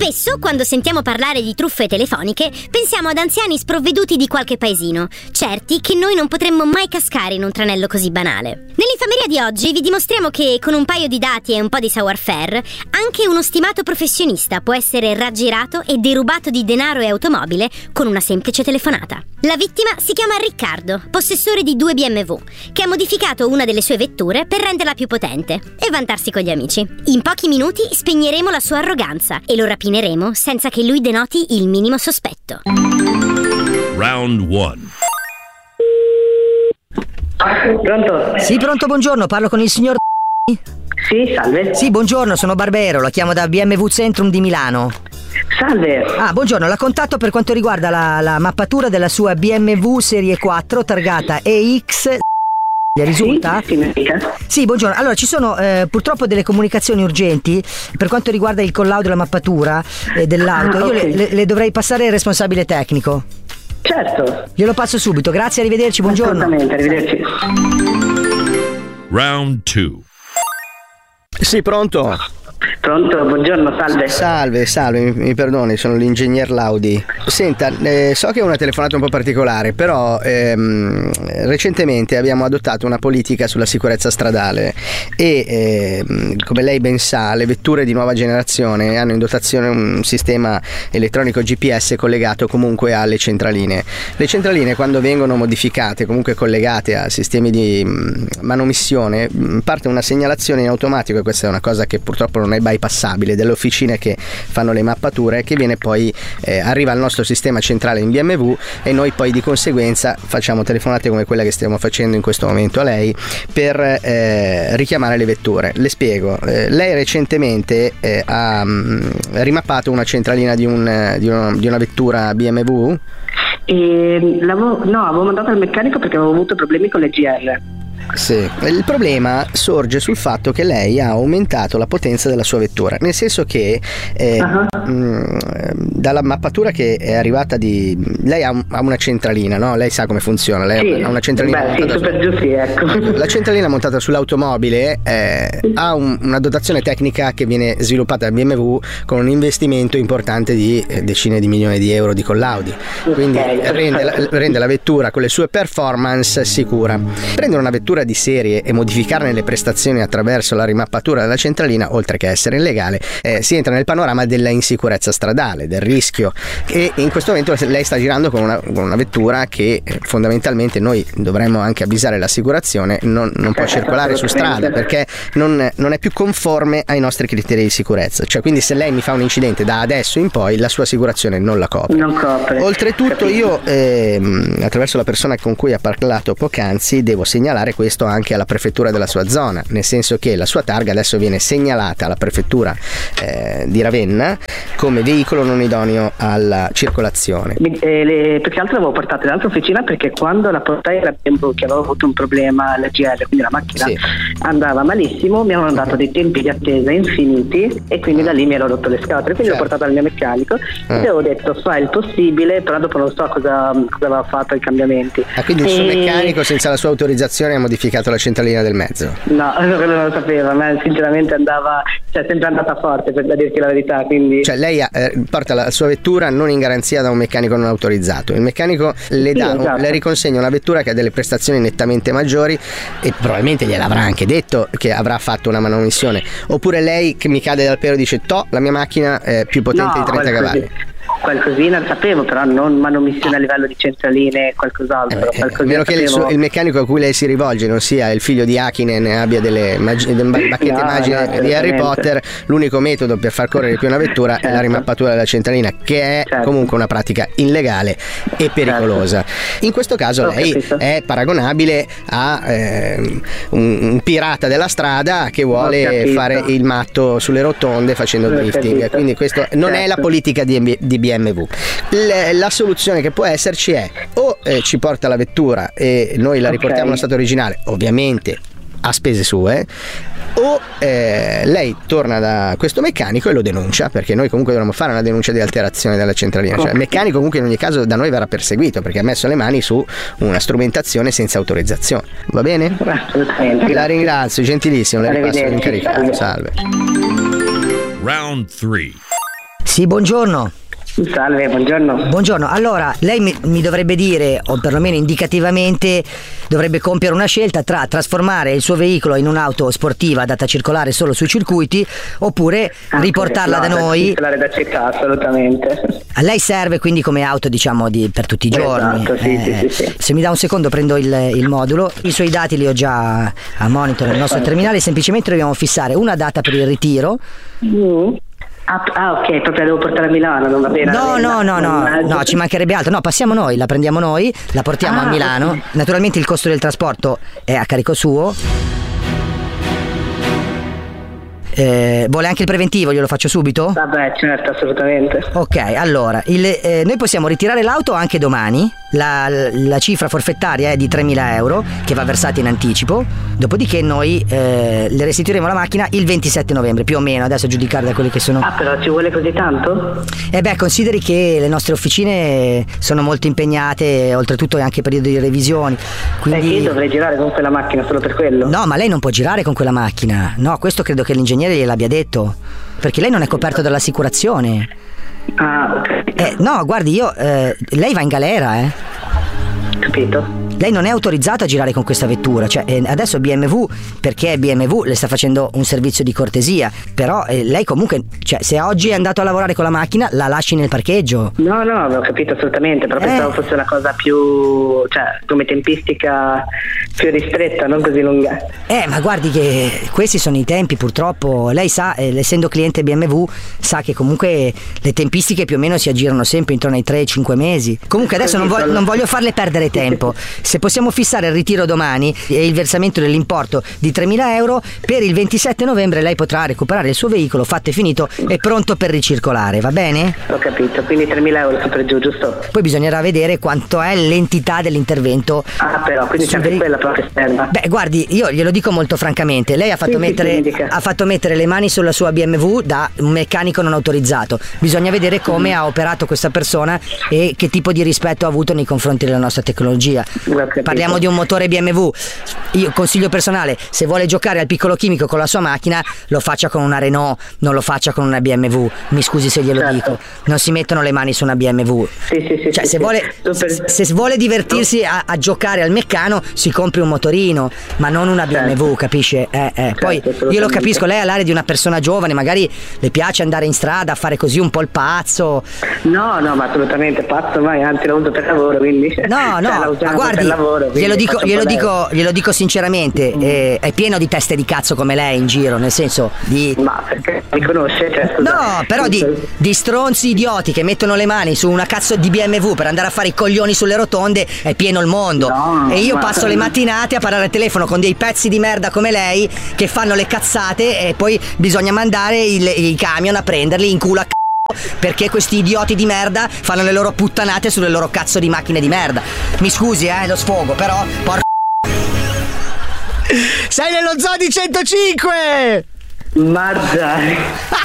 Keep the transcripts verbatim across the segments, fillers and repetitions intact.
Spesso, quando sentiamo parlare di truffe telefoniche, pensiamo ad anziani sprovveduti di qualche paesino, certi che noi non potremmo mai cascare in un tranello così banale. Nell'infameria di oggi vi dimostriamo che, con un paio di dati e un po' di savoir-faire, anche uno stimato professionista può essere raggirato e derubato di denaro e automobile con una semplice telefonata. La vittima si chiama Riccardo, possessore di due B M W, che ha modificato una delle sue vetture per renderla più potente e vantarsi con gli amici. In pochi minuti spegneremo la sua arroganza e lo rapineremo senza che lui denoti il minimo sospetto. Round one. Pronto? Sì, pronto, buongiorno, parlo con il signor Sì, salve. Sì, buongiorno, sono Barbero, la chiamo da B M W Centrum di Milano. Salve. Ah, buongiorno, la contatto per quanto riguarda la, la mappatura della sua B M W Serie quattro targata E X. Le risulta? Sì, sì, sì, buongiorno. Allora, ci sono eh, purtroppo delle comunicazioni urgenti per quanto riguarda il collaudo e la mappatura eh, dell'auto. Ah, Io okay. le, le, le dovrei passare il responsabile tecnico. Certo. Glielo passo subito, grazie, arrivederci, buongiorno. Assolutamente, arrivederci. Round two. Sì, pronto? Pronto, buongiorno, salve. Salve, salve, mi, mi perdoni, sono l'ingegner Laudi. Senta, eh, so che è una telefonata un po' particolare, però ehm, recentemente abbiamo adottato una politica sulla sicurezza stradale e ehm, come lei ben sa, le vetture di nuova generazione hanno in dotazione un sistema elettronico G P S collegato comunque alle centraline. Le centraline, quando vengono modificate, comunque collegate a sistemi di mh, manomissione, mh, parte una segnalazione in automatico, e questa è una cosa che purtroppo non è bypassabile, delle officine che fanno le mappature, che viene poi eh, arriva al nostro sistema centrale in B M W e noi poi di conseguenza facciamo telefonate come quella che stiamo facendo in questo momento a lei per eh, richiamare le vetture. Le spiego, eh, lei recentemente eh, ha mh, rimappato una centralina di, un, di, una, di una vettura B M W? E, l'avevo, no, avevo mandato al meccanico perché avevo avuto problemi con le G R. Sì, il problema sorge sul fatto che lei ha aumentato la potenza della sua vettura, nel senso che eh, uh-huh. mh, dalla mappatura che è arrivata di lei ha, un, ha una centralina, no? Lei sa come funziona, lei sì. ha una centralina. Beh, sì, super giù, sì, ecco. La centralina montata sull'automobile eh, ha un, una dotazione tecnica che viene sviluppata da B M W con un investimento importante di eh, decine di milioni di euro di collaudi, quindi okay, rende, la, rende la vettura con le sue performance sicura. Prendere una vettura di serie e modificarne le prestazioni attraverso la rimappatura della centralina, oltre che essere illegale, eh, si entra nel panorama della insicurezza stradale, del rischio, e in questo momento lei sta girando con una, con una vettura che eh, fondamentalmente noi dovremmo anche avvisare l'assicurazione non, non può circolare su strada perché non, non è più conforme ai nostri criteri di sicurezza, cioè quindi se lei mi fa un incidente da adesso in poi la sua assicurazione non la copre. Non copre. Oltretutto io eh, attraverso la persona con cui ha parlato poc'anzi devo segnalare questo anche alla prefettura della sua zona, nel senso che la sua targa adesso viene segnalata alla prefettura eh, di Ravenna come veicolo non idoneo alla circolazione. Eh, le, più che altro l'avevo portata in un'altra officina perché quando la portai alla B M W, che avevo avuto un problema alla G R, quindi la macchina sì. andava malissimo, mi hanno dato dei tempi di attesa infiniti e quindi ah. da lì mi ero rotto le scatole, quindi certo. l'ho portata al mio meccanico ah. e avevo detto fa il possibile, però dopo non so cosa, cosa aveva fatto i cambiamenti. Ah, quindi il suo e... meccanico senza la sua autorizzazione ha modificato la centralina del mezzo? No, quello non lo sapeva, ma sinceramente andava, cioè sempre andata forte, per da dirti la verità, quindi cioè lei eh, porta la sua vettura non in garanzia da un meccanico non autorizzato, il meccanico le dà, sì, esatto. le riconsegna una vettura che ha delle prestazioni nettamente maggiori e probabilmente gliel'avrà anche detto che avrà fatto una manomissione, oppure lei che mi cade dal pelo dice to, la mia macchina è più potente no, di trenta cavalli. Qualcosina sapevo, però non manomissione a livello di centraline e qualcos'altro. Eh, a meno che il, suo, il meccanico a cui lei si rivolge non sia il figlio di Hakkinen e abbia delle, magi, delle bacchette no, magiche no, di Harry Potter, l'unico metodo per far correre più una vettura certo. è la rimappatura della centralina, che è certo. comunque una pratica illegale e pericolosa. Certo. In questo caso Ho lei capito. è paragonabile a eh, un, un pirata della strada che vuole fare il matto sulle rotonde facendo il drifting, quindi questo non certo. è la politica di, di B M W. La, la soluzione che può esserci è o eh, ci porta la vettura e noi la riportiamo okay. allo stato originale, ovviamente a spese sue, o eh, lei torna da questo meccanico e lo denuncia, perché noi comunque dovremmo fare una denuncia di alterazione della centralina, cioè il meccanico comunque in ogni caso da noi verrà perseguito perché ha messo le mani su una strumentazione senza autorizzazione. Va bene? Assolutamente. La ringrazio, gentilissimo, le ripasso l'incaricato. Salve. Round three. Sì, buongiorno. Salve, buongiorno. Buongiorno, allora lei mi, mi dovrebbe dire, o perlomeno indicativamente dovrebbe compiere una scelta tra trasformare il suo veicolo in un'auto sportiva adatta a circolare solo sui circuiti, oppure Ah, riportarla no, da noi. circolare da città, assolutamente. A lei serve quindi come auto, diciamo, di, per tutti i giorni. Esatto, sì, sì, sì, sì. Se mi dà un secondo prendo il, il modulo. I suoi dati li ho già a monitor nel nostro terminale, semplicemente dobbiamo fissare una data per il ritiro. Mm. Ah, ah, ok, proprio la devo portare a Milano, non va bene. No, no, no, no, no, ci mancherebbe altro. No, passiamo noi, la prendiamo noi, la portiamo Ah, a Milano. ok. Naturalmente il costo del trasporto è a carico suo. Eh, vuole anche il preventivo, glielo faccio subito? Vabbè, certo, assolutamente. Ok, allora, il, eh, noi possiamo ritirare l'auto anche domani. La, la cifra forfettaria è di tremila euro che va versata in anticipo. Dopodiché noi eh, le restituiremo la macchina il ventisette novembre, più o meno, adesso a giudicare da quelli che sono. Ah, però ci vuole così tanto? Eh beh, consideri che le nostre officine sono molto impegnate, oltretutto è anche periodo di revisioni. Quindi... Eh, che dovrei girare con quella macchina solo per quello? No, ma lei non può girare con quella macchina. No, questo credo che l'ingegnere gliel'abbia detto. Perché lei non è coperto dall'assicurazione. Ah, ok. Eh, no, guardi, io. Eh, lei va in galera, eh. Capito? Lei non è autorizzato a girare con questa vettura. Cioè, eh, adesso B M W, perché B M W le sta facendo un servizio di cortesia. Però eh, lei comunque, cioè, se oggi è andato a lavorare con la macchina, la lasci nel parcheggio. No, no, avevo capito assolutamente, però Eh. pensavo fosse una cosa più, cioè, come tempistica più ristretta, non così lunga. Eh, ma guardi che questi sono i tempi, purtroppo. Lei sa, eh, essendo cliente B M W, sa che comunque le tempistiche più o meno si aggirano sempre intorno ai tre cinque mesi. Comunque adesso non, vo- non voglio farle perdere tempo. Se possiamo fissare il ritiro domani e il versamento dell'importo di tremila euro, per il ventisette novembre lei potrà recuperare il suo veicolo fatto e finito e pronto per ricircolare, va bene? Ho capito, quindi tremila euro su per giù, giusto? Poi bisognerà vedere quanto è l'entità dell'intervento. Ah, però, quindi c'è sul anche vei- quella però che serva. Beh, guardi, io glielo dico molto francamente, lei ha fatto, Sì, sì, mettere, sì, mi dica. ha fatto mettere le mani sulla sua B M W da un meccanico non autorizzato. Bisogna vedere come ha operato questa persona e che tipo di rispetto ha avuto nei confronti della nostra tecnologia. Ho capito. Parliamo di un motore B M W. Io consiglio personale, se vuole giocare al piccolo chimico con la sua macchina, lo faccia con una Renault, non lo faccia con una B M W. Mi scusi se glielo Certo. dico. Non si mettono le mani su una B M W. Sì, sì, sì. Cioè, sì, se, sì. vuole, Super- se, se vuole divertirsi a, a giocare al meccano, si compri un motorino, ma non una B M W, Certo. capisce? Eh, eh. Poi io lo assolutamente. capisco, lei ha l'aria di una persona giovane, magari le piace andare in strada a fare così un po' il pazzo. No, no, ma assolutamente pazzo, mai, anzi la uso per lavoro, quindi. No, no, Cioè, la ma usiamo guardi, per lavoro, quindi glielo dico, faccio un glielo po' lei. dico, glielo dico sinceramente, eh, è pieno di teste di cazzo come lei in giro, nel senso di... Ma perché mi conosce? Cioè, scusa. No, però di, di stronzi idioti che mettono le mani su una cazzo di B M W per andare a fare i coglioni sulle rotonde è pieno il mondo. No, e io ma- passo le mattinate a parlare al telefono con dei pezzi di merda come lei che fanno le cazzate e poi bisogna mandare il- i camion a prenderli in culo a c***o perché questi idioti di merda fanno le loro puttanate sulle loro cazzo di macchine di merda. Mi scusi, eh, lo sfogo, però porca. Sei nello zoo di centocinque! Ma dai.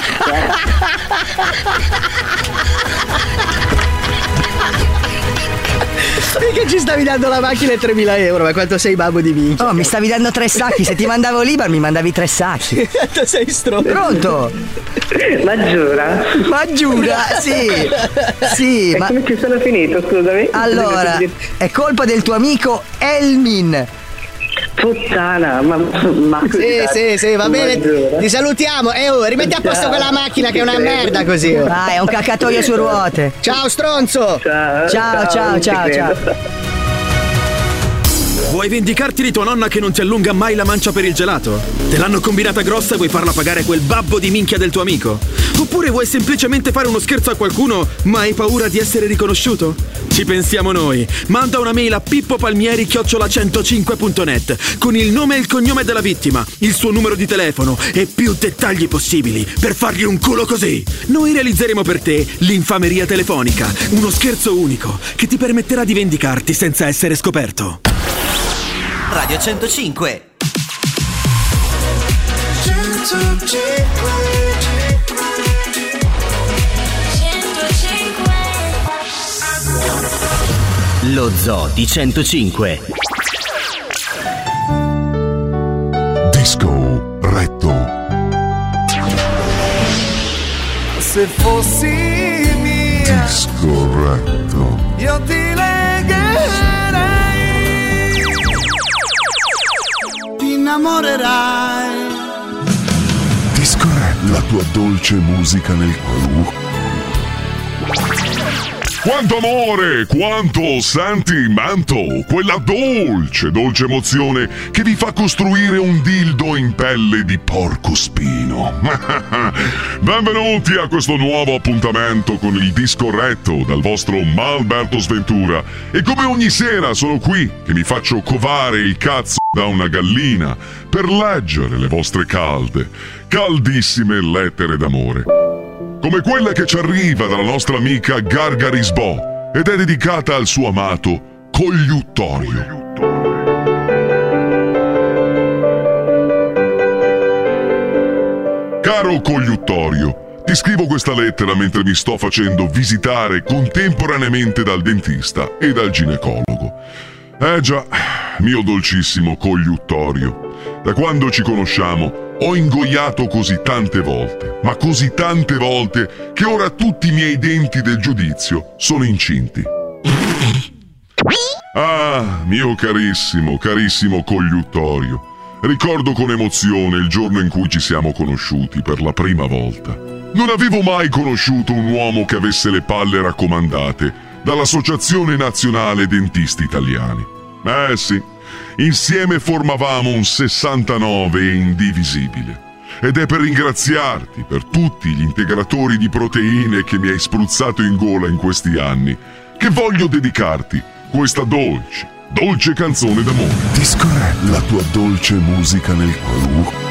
Perché ci stavi dando la macchina e tremila euro? Ma quanto sei babbo di minchia? Oh, mi stavi dando tre sacchi, se ti mandavo l'Ibar mi mandavi tre sacchi. Quanto sei stronzo? Pronto? Ma giura? Ma giura, sì. Sì, E ma come ci sono finito, scusami? allora è colpa del tuo amico Elmin. Puttana, ma, ma Sì, sì, sì, va Ma bene. giura? Ti salutiamo. E oh, rimetti a posto Ciao. quella macchina che è una Ti merda prego. così. oh. Ah, è un cacatoio su ruote. Ciao stronzo. Ciao, Ciao, ciao, non ci ciao, credo. ciao. Vuoi vendicarti di tua nonna che non ti allunga mai la mancia per il gelato? Te l'hanno combinata grossa e vuoi farla pagare quel babbo di minchia del tuo amico? Oppure vuoi semplicemente fare uno scherzo a qualcuno ma hai paura di essere riconosciuto? Ci pensiamo noi. Manda una mail a pippopalmieri chiocciola centocinque punto net con il nome e il cognome della vittima, il suo numero di telefono e più dettagli possibili per fargli un culo così. Noi realizzeremo per te l'infameria telefonica, uno scherzo unico che ti permetterà di vendicarti senza essere scoperto. Radio centocinque. Lo Zoo di centocinque. Disco Retto. se fossi mia, scorretto, io ti legherei, ti innamorerai. Discorre la tua dolce musica nel cuore. Quanto amore, quanto sentimento, quella dolce, dolce emozione che vi fa costruire un dildo in pelle di porcospino. Benvenuti a questo nuovo appuntamento con il Discorretto dal vostro Malberto Sventura. E come ogni sera sono qui che mi faccio covare il cazzo da una gallina per leggere le vostre calde, caldissime lettere d'amore. Come quella che ci arriva dalla nostra amica Gargarisbo ed è dedicata al suo amato Cogliuttorio. Caro Cogliuttorio, ti scrivo questa lettera mentre mi sto facendo visitare contemporaneamente dal dentista e dal ginecologo. Eh già, mio dolcissimo Cogliuttorio, da quando ci conosciamo ho ingoiato così tante volte, ma così tante volte che ora tutti i miei denti del giudizio sono incinti. Ah, mio carissimo, carissimo Cogliuttorio, ricordo con emozione il giorno in cui ci siamo conosciuti per la prima volta. Non avevo mai conosciuto un uomo che avesse le palle raccomandate dall'Associazione Nazionale Dentisti Italiani. Eh sì, insieme formavamo un sessantanove indivisibile. Ed è per ringraziarti per tutti gli integratori di proteine che mi hai spruzzato in gola in questi anni che voglio dedicarti questa dolce, dolce canzone d'amore. Discorre la tua dolce musica nel cuore.